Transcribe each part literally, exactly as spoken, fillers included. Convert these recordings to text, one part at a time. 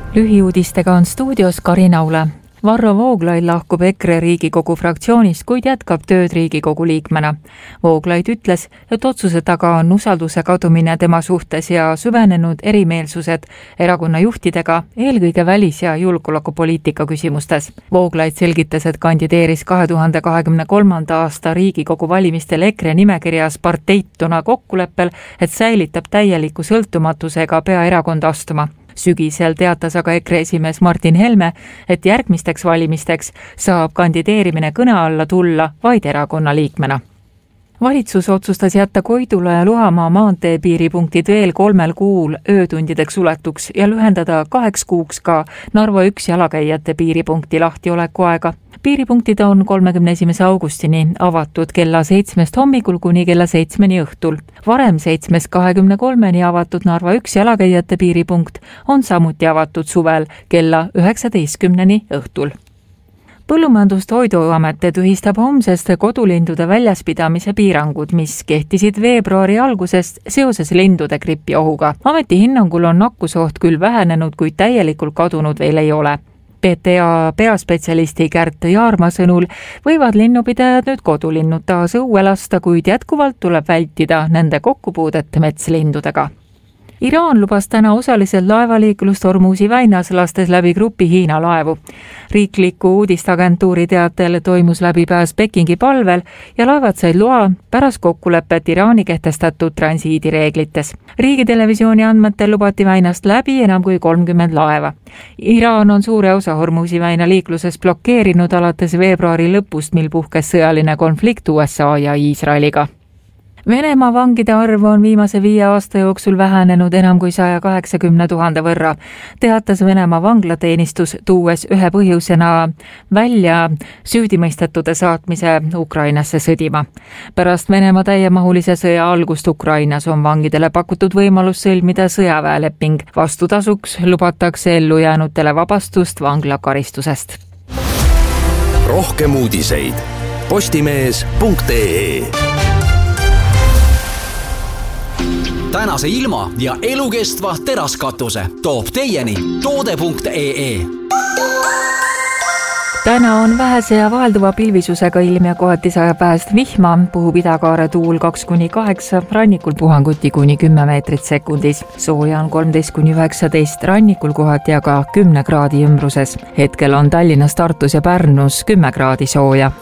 Lühiuudistega on stuudios Karin Aule. Varro Vooglaid lahkub EKRE Riigikogu fraktsioonist, kuid jätkab tööd Riigikogu liikmena. Vooglaid ütles, et otsuse taga on usalduse kadumine tema suhtes ja süvenenud erimeelsused erakonna juhtidega, eelkõige välis- ja julgeolekupoliitika küsimustes. Vooglaid selgitas, et kandideeris kahe tuhande kahekümne kolmanda aasta Riigikogu valimistel EKRE nimekirjas parteituna kokkuleppel, et säilitab täieliku sõltumatusega peaerakond astuma. Sügisel teatas aga EKRE esimees Martin Helme, et järgmisteks valimisteks saab kandideerimine kõne alla tulla vaid erakonna liikmena. Valitsus otsustas jätta Koidula ja Luhamaa maantee piiripunktid veel kolmel kuul öötundideks suletuks ja lühendada kaheks kuuks ka Narva üks jalakäijate piiripunkti lahtioleku aega. Piiripunktid on kolmekümne esimese augustini avatud kella seitsmest hommikul kuni kella seitsmeni õhtul. Varem seitsmest kahekümne kolmeni avatud Narva üks jalakäijate piiripunkt on samuti avatud suvel kella üheksateistkümneni õhtul. Põllumajandust Hoiduamet tühistab homsest kodulindude väljaspidamise piirangud, mis kehtisid veebruari algusest seoses lindude gripi ohuga. Ameti hinnangul on nakkusoht küll vähenenud, kuid täielikult kadunud veel ei ole. P T A peaspetsialisti Kärt Jaarma sõnul võivad linnupidajad nüüd kodulinnud taas õue lasta, kuid jätkuvalt tuleb vältida nende kokkupuudet metslindudega. Iraan lubas täna osaliselt laevaliiklust Hormuzi väinas, lastes läbi grupi Hiina laevu. Riikliku uudistagentuuri teatel toimus läbipääs Pekingi palvel ja laevad said loa pärast kokkulepet Iraani kehtestatud transiidireeglites. Riigitelevisiooni andmetel lubati väinast läbi enam kui kolmkümmend laeva. Iraan on suure osa Hormuzi väina liikluses blokeerinud alates veebruari lõpust, mil puhkes sõjaline konflikt U S A ja Iisraeliga. Venemaa vangide arv on viimase viie aasta jooksul vähenenud enam kui saja kaheksakümne tuhande võrra, teatas Venemaa vanglateenistus, tuues ühe põhjusena välja süüdimõistetude saatmise Ukrainasse sõdima. Pärast Venemaa täiemahulise sõja algust Ukrainas on vangidele pakutud võimalus sõlmida sõjaväeleping. Vastutasuks lubatakse ellu jäänutele vabastust vanglakaristusest. Rohkem uudiseid postimees punkt ee. Tänase ilma ja elukestva teraskatuse toob teieni toode punkt ee. Täna on vähese ja vahelduva pilvisusega ilm ja kohati sajab vähest vihma, puhub idakaare tuul kaks kuni kaheksa, rannikul puhanguti kuni kümme meetrit sekundis. Sooja on kolmteist kuni üheksateist, rannikul kohati aga kümne kraadi ümbruses. Hetkel on Tallinnas, Tartus ja Pärnus kümme kraadi sooja.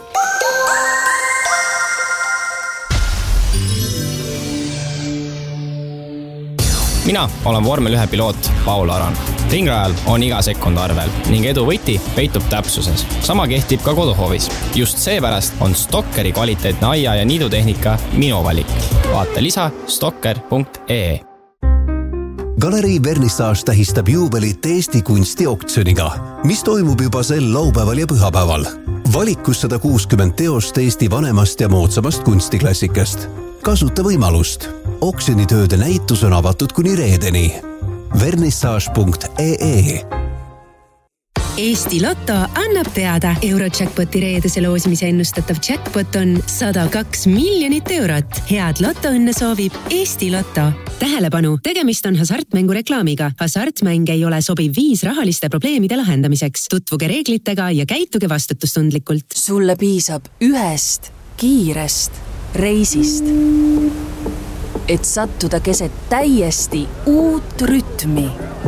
Mina olen vormel ühe piloot Paul Aran. Ringrajal on iga sekund arvel ning edu võti peitub täpsuses. Sama kehtib ka koduhoovis. Just seepärast on Stokkeri kvaliteetne aia- ja niidutehnika minu valik. Vaata lisa stokker punkt ee. Galerii Vernissage tähistab juubelit Eesti kunstioktsiooniga, mis toimub juba sel laupäeval ja pühapäeval. Valikus sada kuuskümmend teost Eesti vanemast ja moodsamast kunstiklassikast. Kasuta võimalust. Oksjonitööde näitus on avatud kuni reedeni. vernissage punkt ee. Eesti Lotto annab teada. Eurojackpoti reedese loosimise ennustatav jackpot on sada kaks miljonit eurot. Head lotoõnne soovib Eesti Lotto. Tähelepanu, tegemist on hasartmängu reklaamiga. Hasartmäng ei ole sobiv viis rahaliste probleemide lahendamiseks. Tutvuge reeglitega ja käituge vastutustundlikult. Sulle piisab ühest kiirest reisist, et sattuda keset täiesti uut rütmi.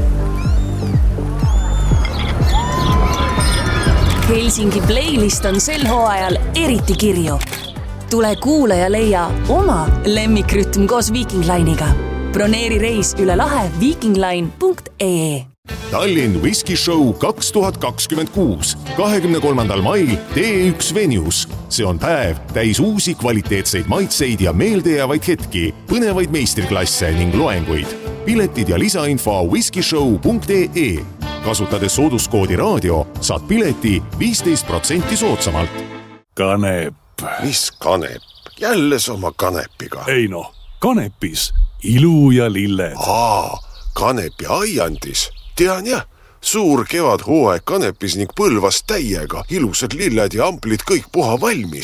Helsingi playlist on sel hooajal eriti kirju. Tule kuule ja leia oma lemmikrütm koos Viking Line'iga. Broneeri reis üle lahe vikingline punkt ee. Tallinn Whisky Show kaks tuhat kakskümmend kuus. kahekümne kolmandal mail T üks Venus. See on päev täis uusi kvaliteetseid maitseid ja meeldejäävaid hetki, põnevaid meistriklasse ning loenguid. Piletid ja lisainfo whiskyshow punkt ee. Kasutades sooduskoodi raadio, saad pileti viisteist protsenti soodsamalt. Kanep. Mis kanep? Jälle oma kanepiga. Ei no, kanepis ilu ja lilled. Aa, kanepi aiandis. Tean jah, suur kevad hooaeg kanepis ning põlvas täiega, ilusad lilled ja amplid kõik puha valmis.